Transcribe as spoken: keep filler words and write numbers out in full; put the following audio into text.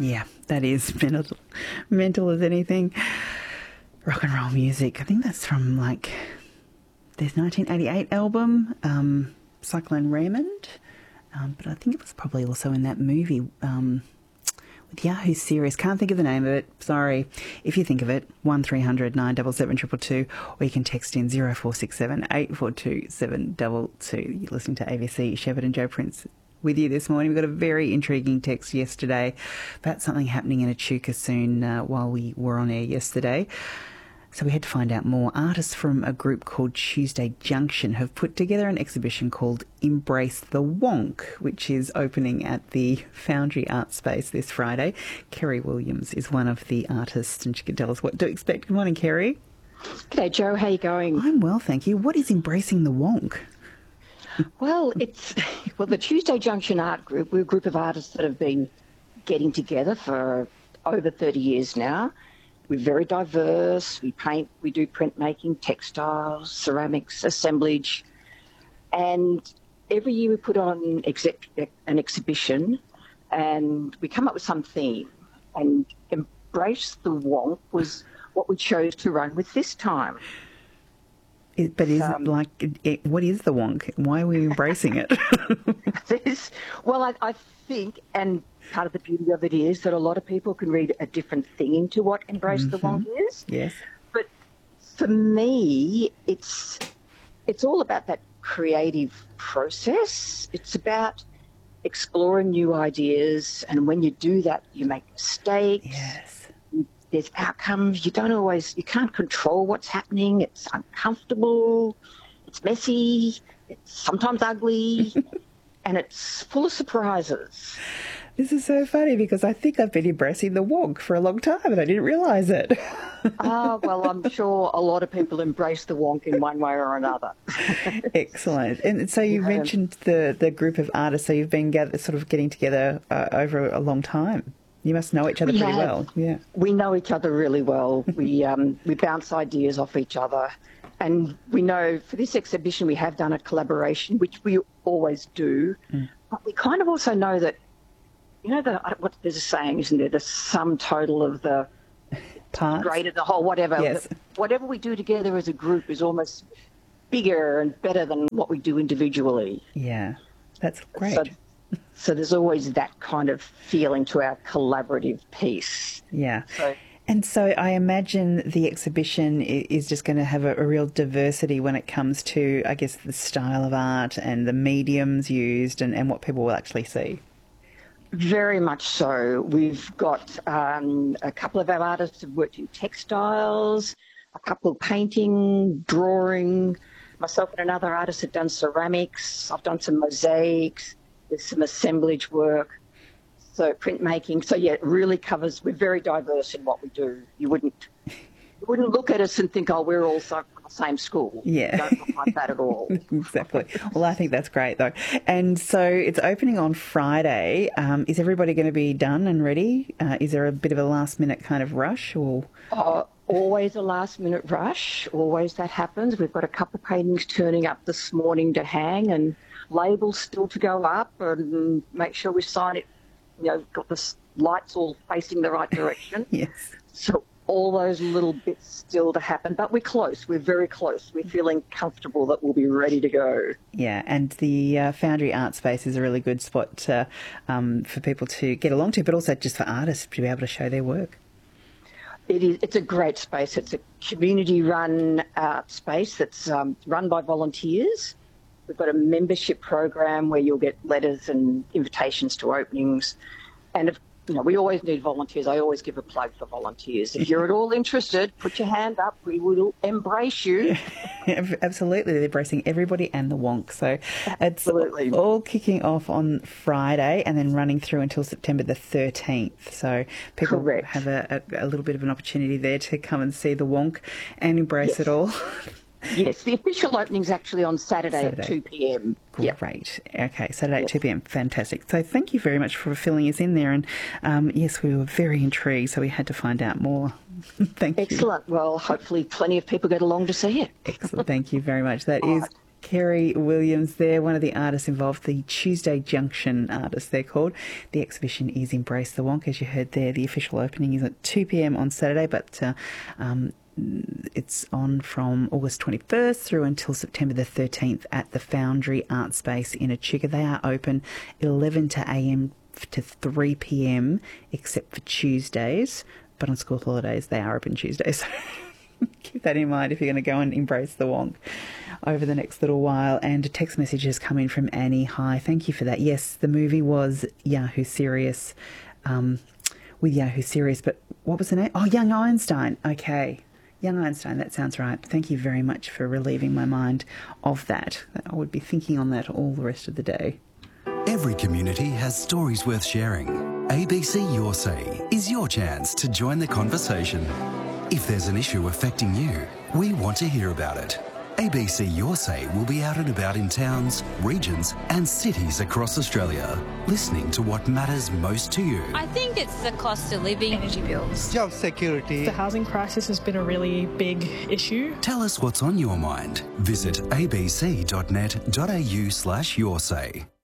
Yeah, that is mental, mental as anything. Rock and roll music. I think that's from like there's nineteen eighty-eight album, um, Cyclone Raymond. Um, but I think it was probably also in that movie um, with Yahoo Serious. Can't think of the name of it. Sorry. If you think of it, one three hundred nine seven seven two two two, or you can text in zero four six seven eight four two seven two two. You're listening to A B C. Shepherd and Joe Prince with you this morning. We got a very intriguing text yesterday about something happening in Echuca soon uh, while we were on air yesterday. So we had to find out more. Artists from a group called Tuesday Junction have put together an exhibition called Embrace the Wonk, which is opening at the Foundry Art Space this Friday. Kerry Williams is one of the artists, and she can tell us what to expect. Good morning, Kerry. G'day, Joe. How are you going? I'm well, thank you. What is Embracing the Wonk? Well, it's well the Tuesday Junction Art Group. We're a group of artists that have been getting together for over thirty years now. We're very diverse. We paint, we do printmaking, textiles, ceramics, assemblage. And every year we put on exec- an exhibition and we come up with some theme. And Embrace the Wonk was what we chose to run with this time. It, but is um, it like, it, what is the wonk? Why are we embracing it? this, well, I, I think, and part of the beauty of it is that a lot of people can read a different thing into what Embrace mm-hmm. the Wonk is. Yes. But for me, it's it's all about that creative process. It's about exploring new ideas, and when you do that, you make mistakes. Yes. There's outcomes. You don't always, you can't control what's happening. It's uncomfortable. It's messy. It's sometimes ugly. And it's full of surprises. This is so funny because I think I've been embracing the wonk for a long time and I didn't realise it. Ah, well, I'm sure a lot of people embrace the wonk in one way or another. Excellent. And so you yeah. mentioned the, the group of artists. So you've been gather, sort of getting together uh, over a long time. You must know each other we pretty have, well. Yeah, we know each other really well. we um, we bounce ideas off each other, and we know for this exhibition we have done a collaboration, which we always do. Mm. But we kind of also know that, you know, the what there's a saying, isn't there? The sum total of the parts, greater the whole, whatever. Yes. Whatever we do together as a group is almost bigger and better than what we do individually. Yeah, that's great. So, So there's always that kind of feeling to our collaborative piece. Yeah. So, and so I imagine the exhibition is just going to have a, a real diversity when it comes to, I guess, the style of art and the mediums used and, and what people will actually see. Very much so. We've got um, a couple of our artists have worked in textiles, a couple painting, drawing. Myself and another artist have done ceramics. I've done some mosaics. There's some assemblage work, so printmaking. So yeah, it really covers. We're very diverse in what we do. You wouldn't, you wouldn't look at us and think, oh, we're all so from the same school. Yeah, we don't look like that at all. Exactly. Well, I think that's great though. And so it's opening on Friday. Um, is everybody going to be done and ready? Uh, is there a bit of a last minute kind of rush or? Uh, always a last minute rush. Always that happens. We've got a couple of paintings turning up this morning to hang and labels still to go up and make sure we sign it, you know, got the lights all facing the right direction. Yes. So all those little bits still to happen, but we're close. We're very close. We're feeling comfortable that we'll be ready to go. Yeah, and the uh, Foundry Art Space is a really good spot uh, um, for people to get along to, but also just for artists to be able to show their work. It is. It's a great space. It's a community-run art space that's um, run by volunteers. We've got a membership program where you'll get letters and invitations to openings. And, if, you know, we always need volunteers. I always give a plug for volunteers. If you're at all interested, put your hand up. We will embrace you. Absolutely. They're embracing everybody and the wonk. So Absolutely. It's all kicking off on Friday and then running through until September the thirteenth. So people Correct. have a, a, a little bit of an opportunity there to come and see the wonk and embrace yes. it all. Yes, the official opening's actually on Saturday, Saturday. at two p.m. Great. Yep. Okay, Saturday yes. at two p.m. Fantastic. So thank you very much for filling us in there. And um, yes, we were very intrigued, so we had to find out more. Thank Excellent. you. Well, hopefully plenty of people get along to see it. Excellent. Thank you very much. That is Kerry Williams there, one of the artists involved, the Tuesday Junction artists they're called. The exhibition is Embrace the Wonk, as you heard there. The official opening is at two p.m. on Saturday, but uh, um, it's on from August twenty-first through until September the thirteenth at the Foundry Art Space in Echuca. They are open eleven a m to three p.m, except for Tuesdays, but on school holidays they are open Tuesdays. Keep that in mind if you're going to go and embrace the wonk over the next little while. And a text message has come in from Annie. Hi, thank you for that. Yes, the movie was Yahoo Serious, um, with Yahoo Serious, but what was the name? Oh, Young Einstein. Okay, Young Einstein, that sounds right. Thank you very much for relieving my mind of that. I would be thinking on that all the rest of the day. Every community has stories worth sharing. A B C Your Say is your chance to join the conversation. If there's an issue affecting you, we want to hear about it. A B C Your Say will be out and about in towns, regions and cities across Australia, listening to what matters most to you. I think it's the cost of living. Energy bills. Job security. The housing crisis has been a really big issue. Tell us what's on your mind. Visit abc dot net dot a u slash your say.